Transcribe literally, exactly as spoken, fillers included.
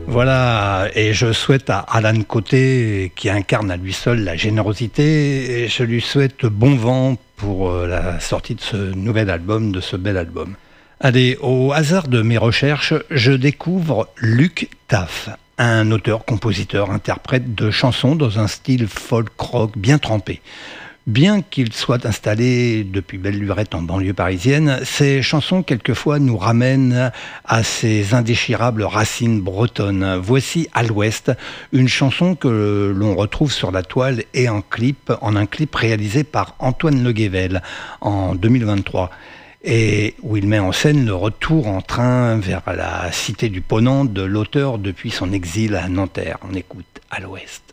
Voilà, et je souhaite à Alan Côté, qui incarne à lui seul la générosité, et je lui souhaite bon vent pour euh, la sortie de ce nouvel album, de ce bel album. Allez, au hasard de mes recherches, je découvre Luc Taff, un auteur, compositeur, interprète de chansons dans un style folk rock bien trempé. Bien qu'il soit installé depuis belle lurette en banlieue parisienne, ses chansons quelquefois nous ramènent à ses indéchirables racines bretonnes. Voici À l'Ouest, une chanson que l'on retrouve sur la toile et en clip, en un clip réalisé par Antoine Le Guével en deux mille vingt-trois. Et où il met en scène le retour en train vers la cité du Ponant de l'auteur depuis son exil à Nanterre. On écoute À l'Ouest.